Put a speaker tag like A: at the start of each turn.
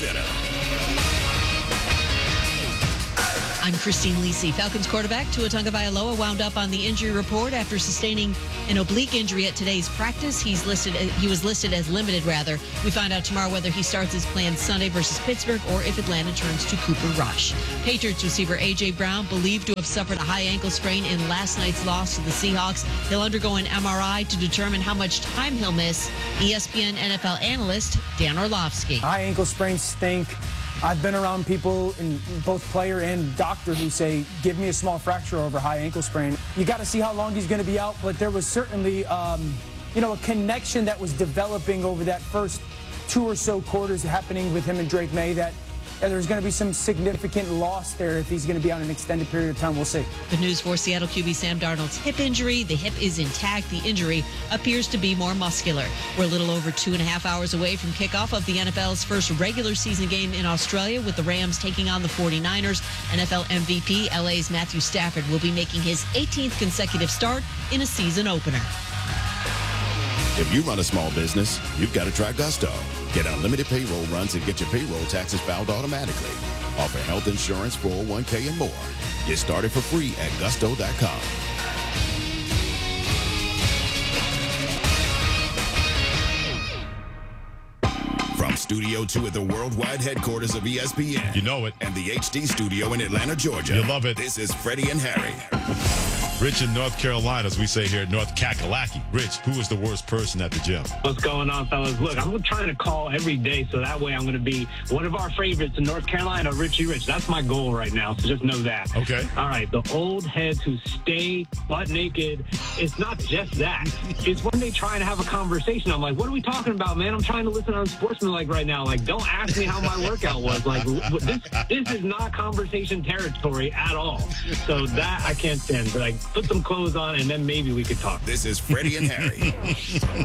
A: Center.
B: I'm Christine Lisi. Falcons quarterback Tua Tagovailoa wound up on the injury report after sustaining an oblique injury at today's practice. He was listed as limited, rather. We find out tomorrow whether he starts his planned Sunday versus Pittsburgh or if Atlanta turns to Cooper Rush. Patriots receiver A.J. Brown, believed to have suffered a high ankle sprain in last night's loss to the Seahawks. He'll undergo an MRI to determine how much time he'll miss. ESPN NFL analyst Dan Orlovsky.
C: High ankle sprains stink. I've been around people, in both player and doctor, who say, give me a small fracture over high ankle sprain. You got to see how long he's going to be out, but there was certainly, a connection that was developing over that first 2 or so quarters happening with him and Drake May that there's going to be some significant loss there if he's going to be on an extended period of time. We'll see.
B: Good news for Seattle QB Sam Darnold's hip injury. The hip is intact. The injury appears to be more muscular. We're a little over 2.5 hours away from kickoff of the NFL's first regular season game in Australia, with the Rams taking on the 49ers. NFL MVP LA's Matthew Stafford will be making his 18th consecutive start in a season opener.
A: If you run a small business, you've got to try Gusto. Get unlimited payroll runs and get your payroll taxes filed automatically. Offer health insurance, 401k, and more. Get started for free at gusto.com. From Studio 2 at the worldwide headquarters of ESPN.
D: You know it.
A: And the HD studio in Atlanta, Georgia.
D: You love it.
A: This is Freddie and Harry.
D: Rich in North Carolina, as we say here, North Kakalaki. Rich, who is the worst person at the gym?
E: What's going on, fellas? Look, I'm trying to call every day, so that way I'm going to be one of our favorites in North Carolina, Richie Rich. That's my goal right now, so just know that.
D: Okay.
E: All right, the old heads who stay butt naked, it's not just that. It's when they try and have a conversation. I'm like, what are we talking about, man? I'm trying to listen on Sportsmanlike right now. Like, don't ask me how my workout was. Like, this is not conversation territory at all. So that I can't stand. But, like, put some clothes on, and then maybe we could talk.
A: This is Freddie and Harry.